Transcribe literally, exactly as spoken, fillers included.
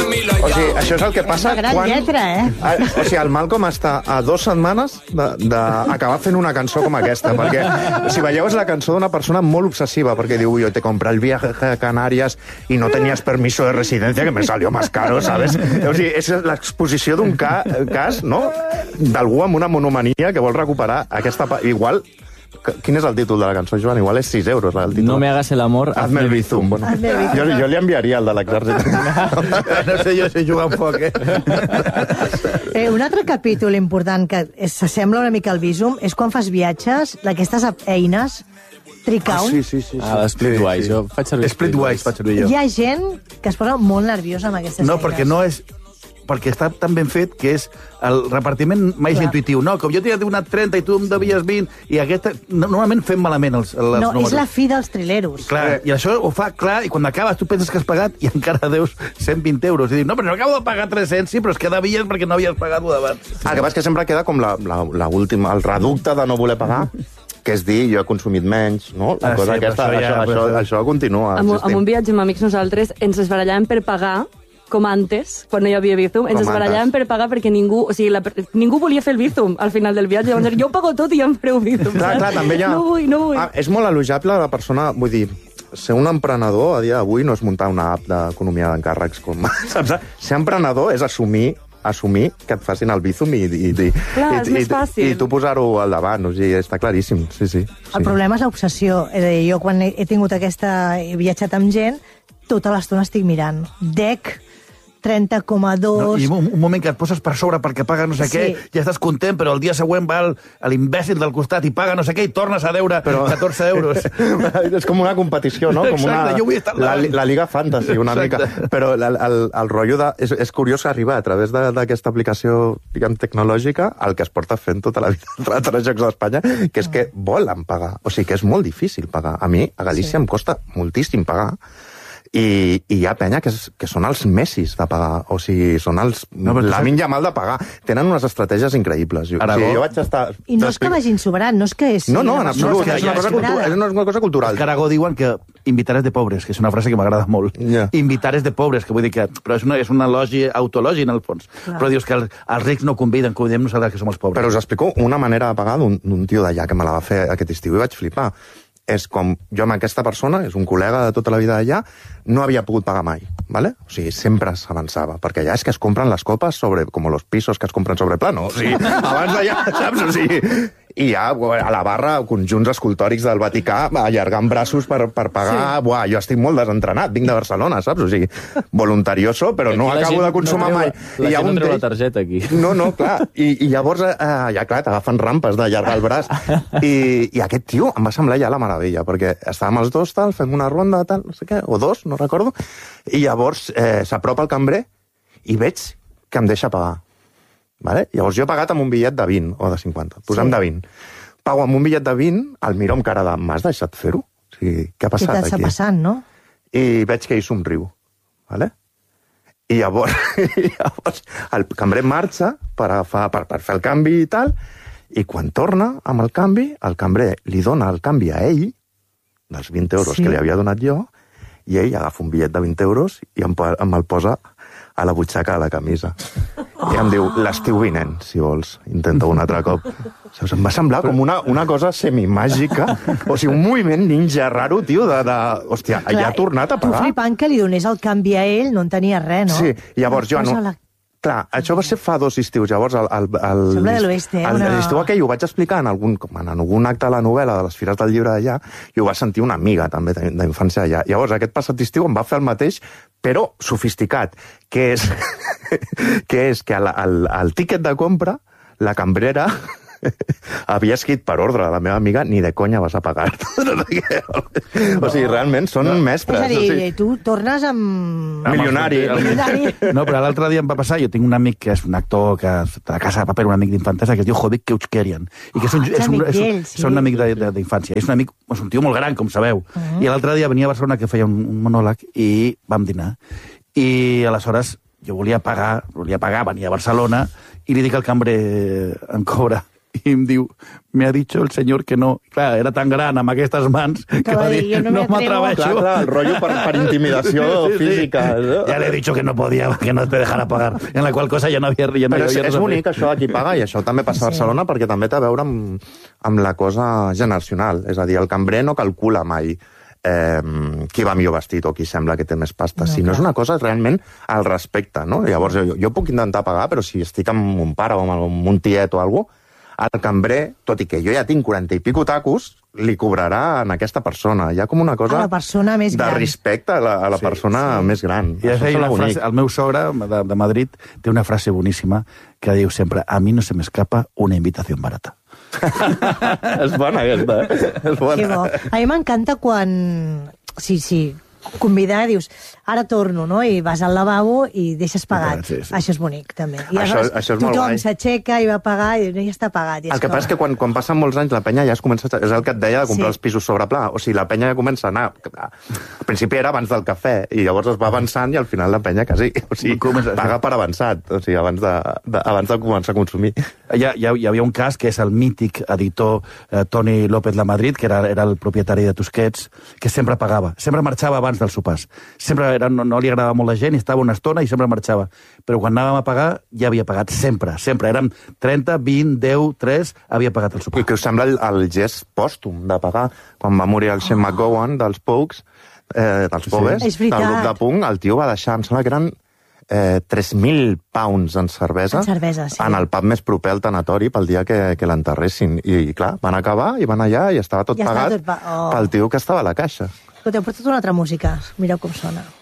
O sigui, això és el que passa Una gran quan... lletra, eh? O sigui, el Malcolm està a dues setmanes d'acabar fent una cançó com aquesta, perquè, si veieu, és la cançó d'una persona molt obsessiva, perquè diu, jo te compré el viaje a Canàries i no tenías permiso de residencia, que me salió más caro, ¿sabes? O sigui, és l'exposició d'un ca cas, no?, d'algú amb una monomania que vol recuperar aquesta... Igual... Quin és el títol de la cançó, Joan? Igual és sis euros, el títol. No me hagas el amor, hazme el bizum. Bueno, jo, jo li enviaria el de l'exèrcit. No sé jo si juga un poc, eh? eh? Un altre capítol important que s'assembla una mica al Bizum és quan fas viatges, d'aquestes eines, Tricount. Ah, sí, sí, sí. Ah, l'Splitwise. Sí, sí. Jo faig servir Splitwise faig servir jo. Hi ha gent que es posa molt nerviosa amb aquestes No, eines. perquè no és... perquè està tan ben fet que és el repartiment mai és intuïtiu. No, com jo t'he donat trenta i tu em devies vint, i aquesta... Normalment fem malament els, els no, números. és la fi dels trileros. Clar, i això ho fa clar, i quan acabes tu penses que has pagat i encara deus cent vint euros. I dius, no, però no acabo de pagar tres-cents, sí, però és que devies perquè no havies pagat-ho d'abans. Ah, el que passa és que sempre queda com la, la, la última, el reducte de no voler pagar, que és dir, jo he consumit menys, no? La Ah, cosa sí, aquesta, això ja- això, això, però- això continua Amb, existint. amb un viatge amb amics nosaltres ens es barallàvem per pagar com antes, quan no hi havia Bizum, ens Com es barallàvem per pagar perquè ningú, o sigui, la, ningú volia fer el Bizum al final del viatge. Llavors, jo ho pago tot i ja em fareu Bizum. Clar, clar, també hi ha... No vull, no vull. Ah, és molt elogiable la persona, vull dir, ser un emprenedor a dia d'avui no és muntar una app d'economia d'encàrrecs com... Saps? Ser emprenedor és assumir assumir que et facin el Bizum i, i, i, Clar, i, és més i, fàcil. i tu posar-ho al davant, o sigui, està claríssim, sí, sí. sí. El problema és l'obsessió. És a dir, jo quan he, he tingut aquesta... he viatjat amb gent, tota l'estona estic mirant. D E C, trenta coma No, dos... I un, un moment que et poses per sobre perquè paga no sé Sí. què, ja estàs content, però el dia següent va el- a l'imbècil del costat i paga no sé què i tornes a deure però... catorze euros. És com una competició, no? Com una, Exacte, jo vull estar al la, davant. la Liga Fantasy, una Exacte. mica. Però el, el, el rotllo de... És, és curiós arribar a través de- d'aquesta aplicació, diguem, tecnològica, el que es porta fent tota la vida a altres jocs d'Espanya, que és que volen pagar. O sigui, que és molt difícil pagar. A mi, a Galícia, sí. em costa moltíssim pagar. I, i hi ha penya que, és, que són els Messis de pagar, o sigui, són els No, però tu Lamin saps- Yamal de pagar. Tenen unes estratègies increïbles. Jo, o Aragó. sigui, jo vaig estar... I no és que vagin sobrant, no és que és... No, no, en absolut. No, és que és, una ja cosa és cultural, és una cosa cultural. Els Caragó diuen que invitares de pobres, que és una frase que m'agrada molt. Ja. Invitares de pobres, que vull dir que... Però és una, és una elogi, autologi, en el fons. Clar. Però dius que els, els rics no conviden, convidem nosaltres que som els pobres. Però us explico una manera de pagar d'un d'un tio d'allà que me la va fer aquest estiu i vaig flipar. És com jo amb aquesta persona, és un col·lega de tota la vida d'allà, no havia pogut pagar mai, ¿vale? O sigui, sempre s'avançava, perquè allà és que es compren les copes sobre, com los pisos que es compren sobre plano, o sigui, abans d'allà, saps? O sigui, i hi ha a la barra conjunts escultòrics del Vaticà allargant braços per, per pagar... Sí. Buah, jo estic molt desentrenat, vinc de Barcelona, saps? O sigui, voluntarioso, però no Aquí la acabo gent de consumar no mai. treu, la I hi ha gent no un treu la d'ells- targeta, aquí. No, no, clar. I, i llavors, eh, ja clar, t'agafen rampes d'allargar el braç. I, I aquest tio em va semblar ja la meravella, perquè estàvem els dos, tal, fem una ronda, tal, no sé què, o dos, no recordo, i llavors eh, s'apropa el cambrer i veig que em deixa pagar. Vale? Llavors jo he pagat amb un bitllet de vint o de cinquanta. Posem Sí. de vint. Pago amb un bitllet de vint, el miro amb cara de m'has deixat fer-ho? O sigui, què ha Què passat t'està aquí? passant, no? I veig que ell somriu. Vale? I llavors, i llavors el cambrer marxa per, agafar, per, per fer el canvi i tal, i quan torna amb el canvi, el cambrer li dona el canvi a ell, dels vint euros Sí. que li havia donat jo, i ell agafa un bitllet de vint euros i em, po- em el posa a la butxaca de la camisa. I em diu, l'estiu vinent, si vols, intenta un altre cop. Saps? Em va semblar com una, una cosa semimàgica, o sigui, un moviment ninja raro, tio, de... de hòstia, ja ha tornat a Tu pagar. flipant que li donés el canvi a ell, no en tenia res, no? Sí, llavors jo... No, Posa-la. clar, això va ser fa dos estius. Llavors, el, el, el, Sembla de l'oest, eh? el, Una- l'estiu aquell ho vaig explicar en algun, com en algun acte de la novel·la de les Fires del Llibre d'allà, i ho va sentir una amiga, també, de- d'infància allà. Llavors, aquest passat estiu em va fer el mateix, però sofisticat, que és que, és que al, al, al tíquet de compra, la cambrera havia escrit per ordre de la meva amiga, ni de conya vas a pagar. O sigui, realment són mestres. És a dir, o sigui, tu tornes amb... milionari. Milionari. No, però l'altre dia em va passar, jo tinc un amic que és un actor que de la Casa de Paper, un amic d'infantesa, que es diu Jovic Keuchkerian, i que és un, Ah, ets és un, amic és un, d'ell, sí. és un amic de- de- d'infància. És un amic, és un tio molt gran, com sabeu. Uh-huh. I l'altre dia venia a Barcelona que feia un, un monòleg i vam dinar. I aleshores jo volia pagar, volia pagar, venia a Barcelona, i li dic al cambrer, em cobra i em diu, me ha dicho el senyor que no. Clar, era tan gran amb aquestes mans que, Que va va dir, dir, "Jo no no me atrevo". m'atreveixo. Clar, clar, el rotllo per, per intimidació Sí, sí. física. No? Ya le he dicho que no podía, que no te dejara pagar. En la qual cosa ja no havia... Ja no, Però és, ja no és sabia. bonic, això, aquí paga, i això també passa a Barcelona, perquè també té a veure amb, amb la cosa generacional. És a dir, el cambrer no calcula mai eh, qui va millor vestit o qui sembla que té més pasta, No, no, sinó clar. és una cosa realment al respecte, no? Llavors, jo, jo puc intentar pagar, però si estic amb mon pare o amb un tiet o alguna cosa, el cambrer, tot i que jo ja tinc quaranta i pico tacos, li cobrarà a aquesta persona. Hi ha com una cosa A la persona més de gran. respecte a la, a la Sí, persona sí. més gran. I Això és és una bonic. frase, el meu sogre de, de Madrid té una frase boníssima que diu sempre, a mi no se m'escapa una invitació barata. És bona, aquesta, eh? És bona. Que bo. A mi m'encanta quan... Sí, sí, convidar, dius, ara torno, no? I vas al lavabo i deixes pagat. Sí, sí. Això és bonic, també. I Això- aleshores això és molt tothom guai. s'aixeca i va pagar i ja està pagat. I El que passa és que quan, quan passen molts anys la penya ja es comença... És el que et deia de comprar Sí. els pisos sobre pla. O sigui, la penya ja comença a anar... Al principi era abans del cafè i llavors es va avançant i al final la penya quasi... O sigui, Comença- paga per avançat. O sigui, abans de, de, abans de començar a consumir. Hi, ha, hi, ha, hi havia un cas que és el mític editor eh, Toni López Lamadrid, que era, era el propietari de Tusquets, que sempre pagava, sempre marxava abans dels sopars. Sempre era, no, no li agradava molt la gent, i estava una estona i sempre marxava. Però quan anàvem a pagar, ja havia pagat, sempre, sempre. Érem trenta, vint, deu, tres, havia pagat el sopar. I que us sembla el, el gest pòstum de pagar? Quan va morir el Shane McGowan dels Pogues, eh, dels Pogues, És del veritat. grup de punk, el tio va deixar, em sembla que eren eh, tres mil pounds en cervesa, En cervesa, sí. en el pub més proper al tanatori pel dia que, que l'enterressin. I, I clar, van acabar i van allà i estava tot Ja estava pagat tot pa- oh. pel tio que estava a la caixa. Escolteu, portat una altra música. Mireu com sona.